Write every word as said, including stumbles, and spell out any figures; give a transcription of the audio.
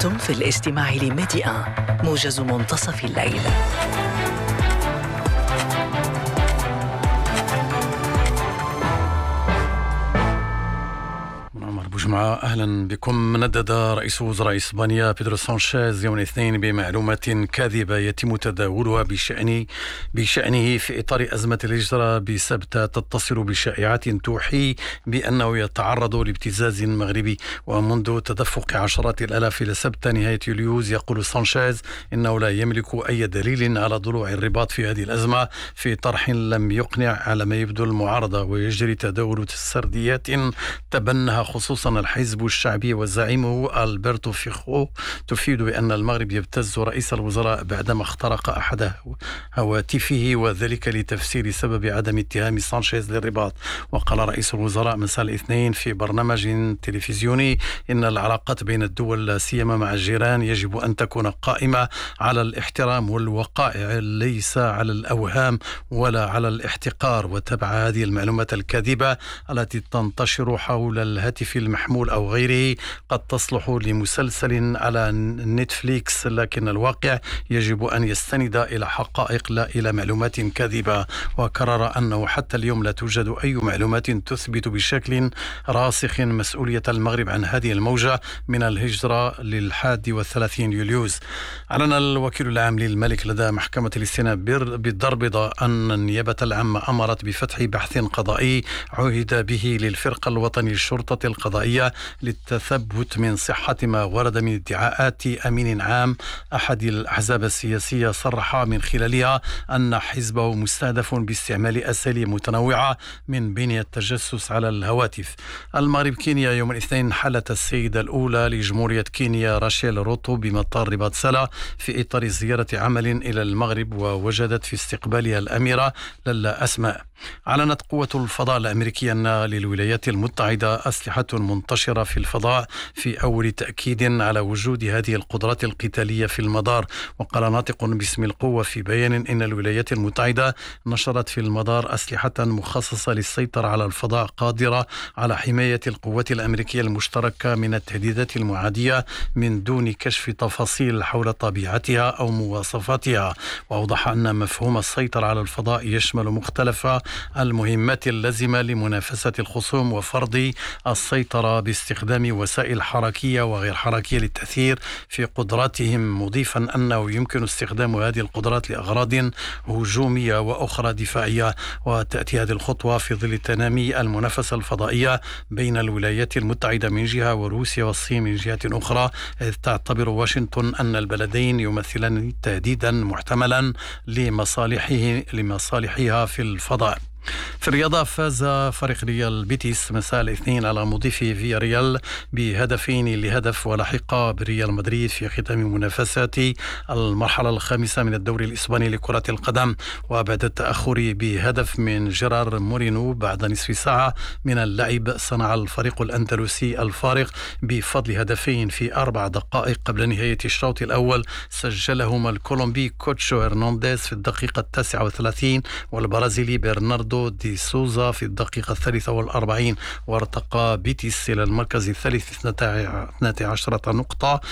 أنتم في الاستماع لميديا موجز منتصف الليل. جمعة أهلا بكم. ندد رئيس وزراء إسبانيا بيدرو سانشيز يوم الاثنين بمعلومات كاذبة يتم تداولها بشأن بشأنه في إطار أزمة الهجرة بسبت تتصل بشائعات توحي بأنه يتعرض لابتزاز مغربي. ومنذ تدفق عشرات الآلاف إلى سبت نهاية يوليوز يقول سانشيز إنه لا يملك أي دليل على ضلوع الرباط في هذه الأزمة في طرح لم يقنع على ما يبدو المعارضة. ويجري تداول سرديات تبنها خصوصا الحزب الشعبي وزعيمه ألبرتو فيخو تفيد بأن المغرب يبتز رئيس الوزراء بعدما اخترق أحد هواتفه، وذلك لتفسير سبب عدم اتهام سانشيز للرباط. وقال رئيس الوزراء مساء الاثنين في برنامج تلفزيوني إن العلاقات بين الدول لا سيما مع الجيران يجب أن تكون قائمة على الاحترام والوقائع ليس على الأوهام ولا على الاحتقار. وتبع هذه المعلومات الكاذبة التي تنتشر حول الهاتف المحمول أو غيره قد تصلح لمسلسل على نتفليكس، لكن الواقع يجب أن يستند إلى حقائق لا إلى معلومات كاذبة. وكرر أنه حتى اليوم لا توجد أي معلومات تثبت بشكل راسخ مسؤولية المغرب عن هذه الموجة من الهجرة للحادي والثلاثين يوليوز. أعلن الوكيل العام للملك لدى محكمة الاستئناف بالضربضة أن النيابة العامة أمرت بفتح بحث قضائي عهد به للفرقة الوطني للشرطة القضائية للتثبت من صحة ما ورد من ادعاءات أمين عام أحد الأحزاب السياسية صرح من خلالها أن حزبه مستهدف باستعمال أساليب متنوعة من بين التجسس على الهواتف. المغرب كينيا يوم الاثنين حالة السيدة الأولى لجمهورية كينيا راشيل روتو بمطار رباط سلا في إطار زيارة عمل إلى المغرب، ووجدت في استقبالها الأميرة لالا أسماء. أعلنت قوة الفضاء الأمريكية أن للولايات المتحدة أسلحة منتشرة في الفضاء في أول تأكيد على وجود هذه القدرات القتالية في المدار. وقال ناطق باسم القوة في بيان إن الولايات المتحدة نشرت في المدار أسلحة مخصصة للسيطرة على الفضاء قادرة على حماية القوات الأمريكية المشتركة من التهديدات المعادية من دون كشف تفاصيل حول طبيعتها أو مواصفاتها. وأوضح أن مفهوم السيطرة على الفضاء يشمل مختلف المهمات اللازمة لمنافسة الخصوم وفرض السيطرة باستخدام وسائل حركية وغير حركية للتأثير في قدراتهم، مضيفا أنه يمكن استخدام هذه القدرات لأغراض هجومية وأخرى دفاعية. وتأتي هذه الخطوة في ظل تنامي المنافسة الفضائية بين الولايات المتحدة من جهة وروسيا والصين من جهة أخرى، إذ تعتبر واشنطن أن البلدين يمثلان تهديدا محتملا لمصالحه لمصالحها في الفضاء. في الرياضة فاز فريق ريال بيتيس مساء الاثنين على مضيفه في ريال بهدفين لهدف، ولحق بريال مدريد في ختام منافسات المرحلة الخامسة من الدوري الإسباني لكرة القدم. وبعد التأخر بهدف من جيرار مورينو بعد نصف ساعة من اللعب، صنع الفريق الأندلسي الفارق بفضل هدفين في أربع دقائق قبل نهاية الشوط الأول، سجلهما الكولومبي كوتشو هرنانديز في الدقيقة التاسعة والثلاثين والبرازيلي برناردو دي سوزا في الدقيقة الثالثة والأربعين. وارتقى بيتيس إلى المركز الثالث اثنتي عشرة نقطة